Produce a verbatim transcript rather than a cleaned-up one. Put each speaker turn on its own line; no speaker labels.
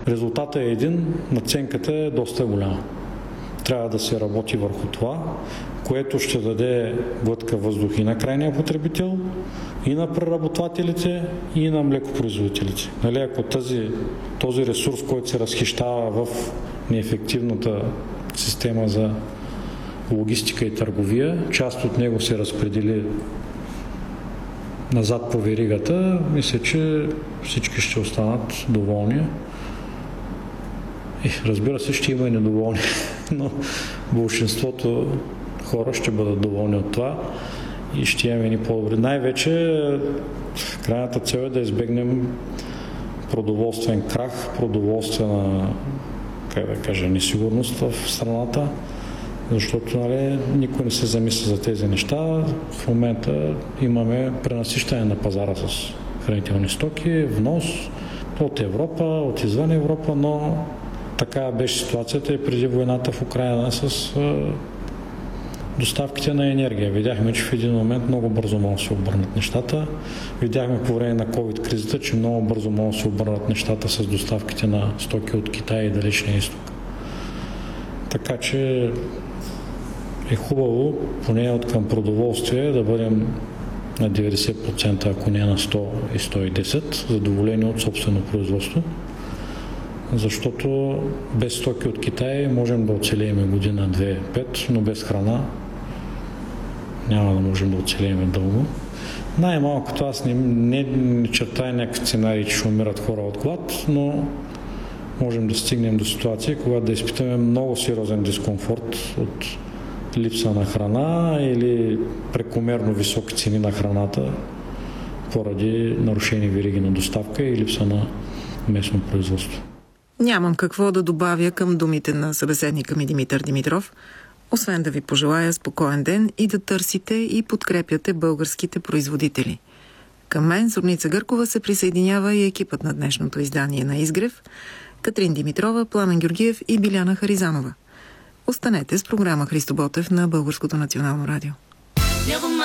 Резултатът е един, надценката е доста голяма. Трябва да се работи върху това, което ще даде глътка въздух и на крайния потребител, и на преработвателите, и на млекопроизводителите. Нали, ако тази, този ресурс, който се разхищава в неефективната система за логистика и търговия, част от него се разпредели назад по веригата, мисля, че всички ще останат доволни. И, разбира се, ще има и недоволни, но большинството хора ще бъдат доволни от това и ще имаме ни по-добре. Най-вече крайната цел е да избегнем продоволствен крах, продоволствена, как да кажа, несигурност в страната, защото, нали, никой не се замисля за тези неща. В момента имаме пренасищане на пазара с хранителни стоки, внос от Европа, от извън Европа, но така беше ситуацията и преди войната в Украйна с доставките на енергия. Видяхме, че в един момент много бързо могат да се обърнат нещата. Видяхме по време на COVID-кризата, че много бързо могат да се обърнат нещата с доставките на стоки от Китай и Далечния изток. Така че е хубаво, поне от към продоволствие, да бъдем на деветдесет процента, ако не на сто и сто и десет, задоволени от собствено производство. Защото без стоки от Китай можем да оцелеем година, две, пет, но без храна няма да можем да оцелеем дълго. Най-малкото аз не, не, не чертая някакви сценарии, че ще умират хора от глад, но можем да стигнем до ситуация, когато да изпитаме много сериозен дискомфорт от липса на храна или прекомерно високи цени на храната поради нарушени вериги на доставка и липса на местно производство.
Нямам какво да добавя към думите на събеседника ми Димитър Димитров, освен да ви пожелая спокоен ден и да търсите и подкрепяте българските производители. Към мен, Зорница Гъркова, се присъединява и екипът на днешното издание на Изгрев, Катрин Димитрова, Пламен Георгиев и Биляна Харизанова. Останете с програма Христо Ботев на Българското национално радио.